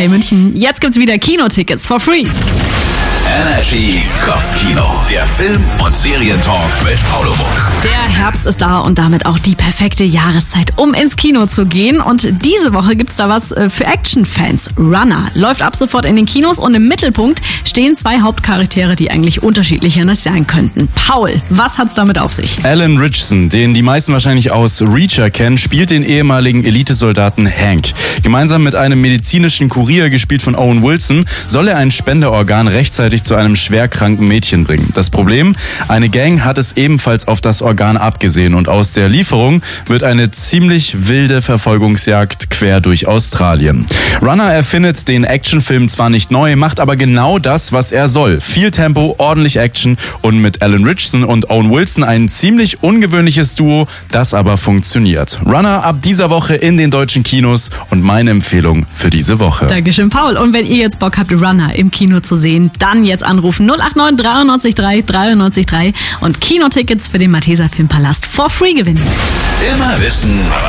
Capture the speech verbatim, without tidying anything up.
drei München. Jetzt gibt's wieder Kinotickets for free. Energy Kopfkino, der Film- und Serientalk mit Paolo Muck. Der Herbst ist da und damit auch die perfekte Jahreszeit, um ins Kino zu gehen. Und diese Woche gibt's da was für Action-Fans. Runner läuft ab sofort in den Kinos und im Mittelpunkt stehen zwei Hauptcharaktere, die eigentlich unterschiedlicher nicht sein könnten. Paul, was hat's damit auf sich? Alan Ritchson, den die meisten wahrscheinlich aus Reacher kennen, spielt den ehemaligen Elitesoldaten Hank. Gemeinsam mit einem medizinischen Kurier, gespielt von Owen Wilson, soll er ein Spenderorgan rechtzeitig zu einem schwerkranken Mädchen bringen. Das Problem? Eine Gang hat es ebenfalls auf das Organ abgesehen und aus der Lieferung wird eine ziemlich wilde Verfolgungsjagd quer durch Australien. Runner erfindet den Actionfilm zwar nicht neu, macht aber genau das, was er soll. Viel Tempo, ordentlich Action und mit Alan Ritchson und Owen Wilson ein ziemlich ungewöhnliches Duo, das aber funktioniert. Runner ab dieser Woche in den deutschen Kinos und meine Empfehlung für diese Woche. Dankeschön, Paul. Und wenn ihr jetzt Bock habt, Runner im Kino zu sehen, dann jetzt anrufen null acht neun neun drei drei drei drei drei und Kinotickets für den Malteser Filmpalast for free gewinnen. Immer wissen,